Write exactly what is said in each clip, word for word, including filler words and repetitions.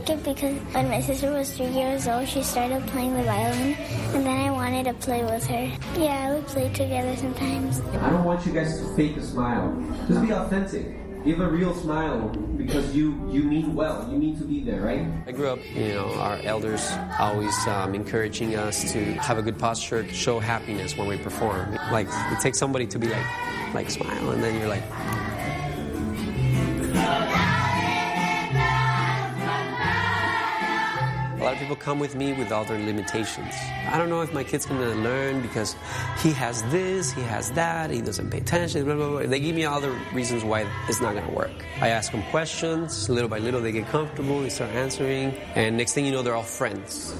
like it because when my sister was three years old, she started playing the violin, and then I wanted to play with her. Yeah, we play together sometimes. I don't want you guys to fake a smile. Just be authentic. Give a real smile because you, you mean well. You need to be there, right? I grew up, you know, our elders always um, encouraging us to have a good posture, show happiness when we perform. Like, it takes somebody to be like, like smile, and then you're like... A lot of people come with me with all their limitations. I don't know if my kid's going to learn because he has this, he has that, he doesn't pay attention, blah, blah, blah. They give me all the reasons why it's not going to work. I ask them questions. Little by little, they get comfortable. They start answering. And next thing you know, they're all friends.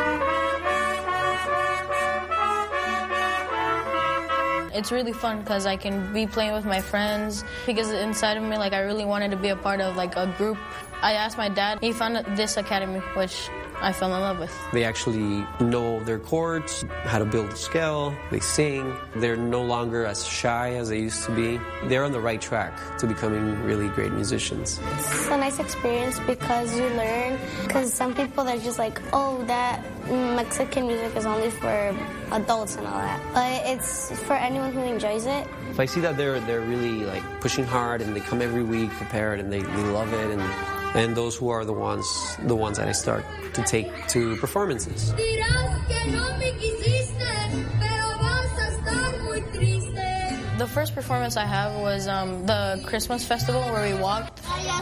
It's really fun because I can be playing with my friends because inside of me, like, I really wanted to be a part of, like, a group. I asked my dad. He found this academy, which I fell in love with. They actually know their chords, how to build a scale. They sing. They're no longer as shy as they used to be. They're on the right track to becoming really great musicians. It's a nice experience because you learn. Because some people, they're just like, oh, that Mexican music is only for adults and all that. But it's for anyone who enjoys it. If I see that they're they're really like pushing hard and they come every week prepared and they, they love it, and and those who are the ones the ones that I start to take to performances. The first performance I have was um, the Christmas festival where we walked.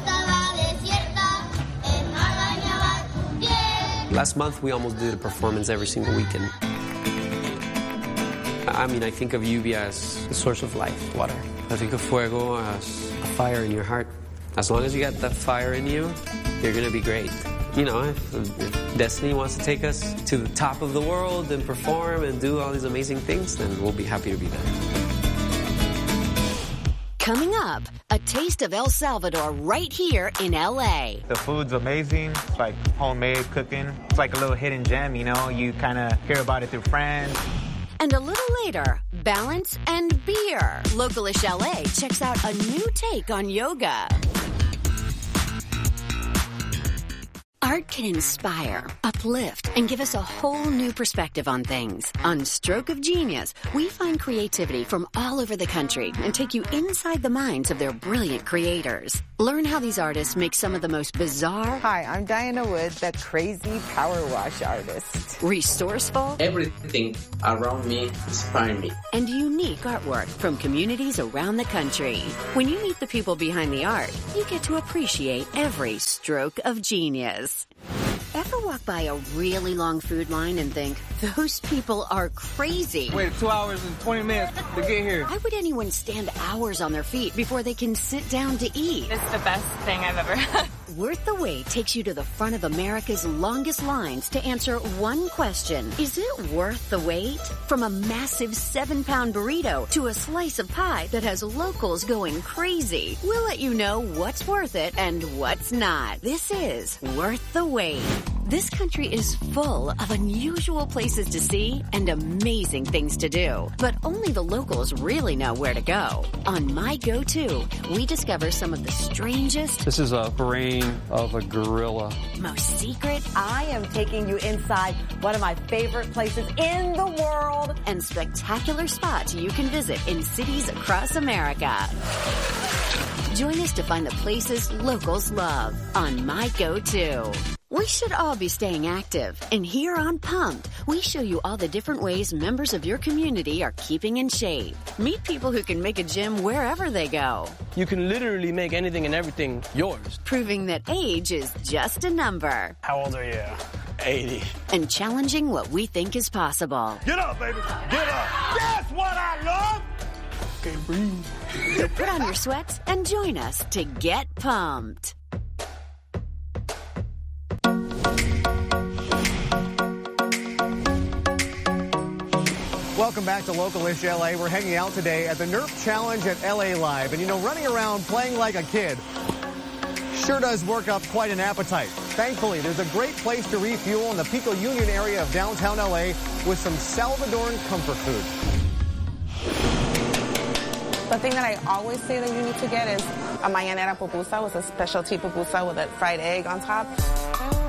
Last month we almost did a performance every single weekend. I mean, I think of lluvia as the source of life, water. I think of fuego as a fire in your heart. As long as you got that fire in you, you're going to be great. You know, if, if Destiny wants to take us to the top of the world and perform and do all these amazing things, then we'll be happy to be there. Coming up, a taste of El Salvador right here in L A. The food's amazing. It's like homemade cooking. It's like a little hidden gem, you know? You kind of hear about it through friends. And a little later, balance and beer. Localish L A checks out a new take on yoga. Art can inspire, uplift, and give us a whole new perspective on things. On Stroke of Genius, we find creativity from all over the country and take you inside the minds of their brilliant creators. Learn how these artists make some of the most bizarre... Hi, I'm Diana Wood, the crazy power wash artist. Resourceful... Everything around me inspires me. And unique artwork from communities around the country. When you meet the people behind the art, you get to appreciate every stroke of genius. Ever walk by a really long food line and think, those people are crazy? Wait two hours and twenty minutes to get here. Why would anyone stand hours on their feet before they can sit down to eat? It's the best thing I've ever had. Worth the Wait takes you to the front of America's longest lines to answer one question. Is it worth the wait? From a massive seven-pound burrito to a slice of pie that has locals going crazy, we'll let you know what's worth it and what's not. This is Worth the Wait. This country is full of unusual places to see and amazing things to do, but only the locals really know where to go. On My Go-To, we discover some of the strangest... This is a brain of a gorilla. Most secret... I am taking you inside one of my favorite places in the world. And spectacular spots you can visit in cities across America. Join us to find the places locals love on My Go-To. We should all be staying active. And here on Pumped, we show you all the different ways members of your community are keeping in shape. Meet people who can make a gym wherever they go. You can literally make anything and everything yours. Proving that age is just a number. How old are you? eighty. And challenging what we think is possible. Get up, baby. Get up. That's what I love. Okay, breathe. So put on your sweats and join us to get pumped. Welcome back to Localish L A. We're hanging out today at the Nerf Challenge at L A Live. And, you know, running around playing like a kid sure does work up quite an appetite. Thankfully, there's a great place to refuel in the Pico Union area of downtown L A with some Salvadoran comfort food. The thing that I always say that you need to get is a mañanera pupusa with a specialty pupusa with a fried egg on top.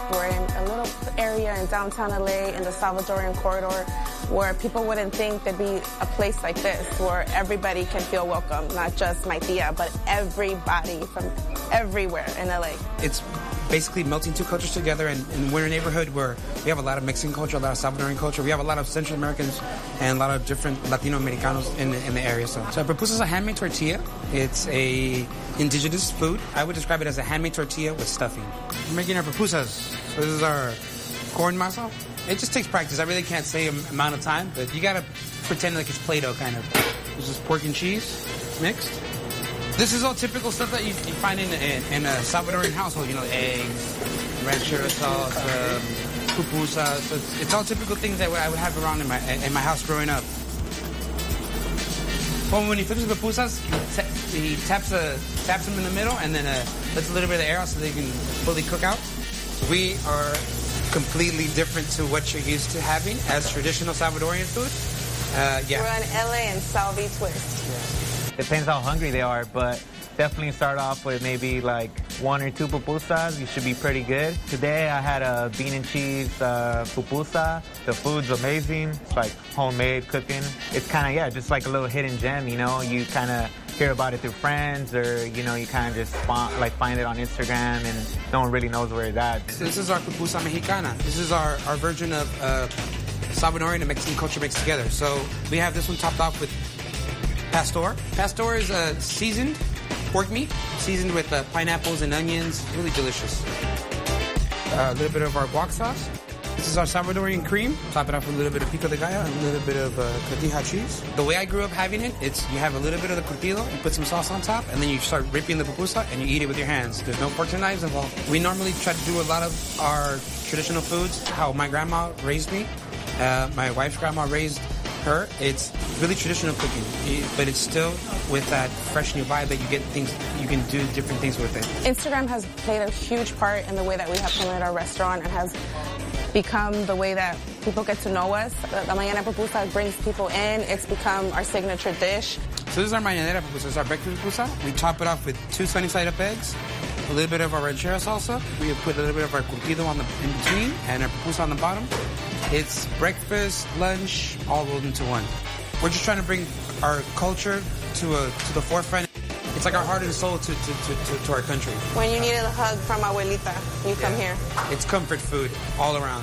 we're in a little area in downtown L A in the Salvadorian corridor where people wouldn't think there'd be a place like this where everybody can feel welcome, not just my tia, but everybody from everywhere in L A. It's basically melting two cultures together, and, and we're in a neighborhood where we have a lot of Mexican culture, a lot of Salvadoran culture. We have a lot of Central Americans and a lot of different Latino Americanos in the, in the area. So, so pupusa is a handmade tortilla. It's a indigenous food. I would describe it as a handmade tortilla with stuffing. We're making our pupusas. So this is our corn masa. It just takes practice. I really can't say an amount of time, but you gotta pretend like it's Play-Doh, kind of. This is pork and cheese mixed. This is all typical stuff that you, you find in, in, in a Salvadorian household. You know, eggs, ranchero sauce, um, pupusa. So it's, it's all typical things that I would have around in my in my house growing up. Well, when he flips the pupusas, he, he taps a, taps them in the middle and then uh, lets a little bit of air out so they can fully cook out. We are completely different to what you're used to having as traditional Salvadorian food. Uh, yeah. We're on L A and Salvi twist. Yeah. Depends how hungry they are, but definitely start off with maybe like one or two pupusas. You should be pretty good. Today I had a bean and cheese uh, pupusa. The food's amazing. It's like homemade cooking. It's kind of, yeah, just like a little hidden gem, you know? You kind of hear about it through friends, or, you know, you kind of just find, like find it on Instagram and no one really knows where it's at. This is our pupusa mexicana. This is our, our version of uh, Salvadorian and Mexican culture mixed together. So we have this one topped off with pastor. Pastor is a seasoned pork meat, seasoned with uh, pineapples and onions. Really delicious. Uh, a little bit of our guac sauce. This is our Salvadorian cream. Top it off with a little bit of pico de gallo and a little bit of uh, cotija cheese. The way I grew up having it, it's you have a little bit of the curtido, you put some sauce on top, and then you start ripping the pupusa and you eat it with your hands. There's no forks or knives involved. We normally try to do a lot of our traditional foods, how my grandma raised me. Uh, my wife's grandma raised her. It's really traditional cooking, but it's still with that fresh new vibe that you get things, you can do different things with it. Instagram has played a huge part in the way that we have promoted our restaurant and has become the way that people get to know us. La Mañana Pupusa brings people in. It's become our signature dish. So this is our Mañanera Pupusa. This is our breakfast pupusa. We top it off with two sunny-side-up eggs, a little bit of our ranchero salsa. We put a little bit of our curtido on the in between and our pupusa on the bottom. It's breakfast, lunch, all rolled into one. We're just trying to bring our culture to a to the forefront. It's like our heart and soul to, to, to, to, to our country. When you needed a hug from abuelita, you come yeah. here. It's comfort food all around.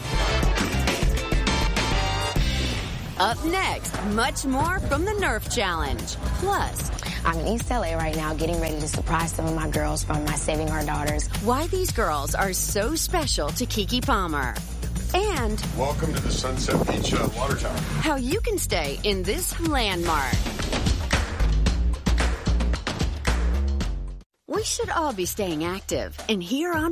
Up next, much more from the Nerf Challenge. Plus, I'm in East L A right now getting ready to surprise some of my girls from my Saving Our Daughters. Why these girls are so special to Keke Palmer. And welcome to the Sunset Beach uh, Water Tower. How you can stay in this landmark. We should all be staying active. And here on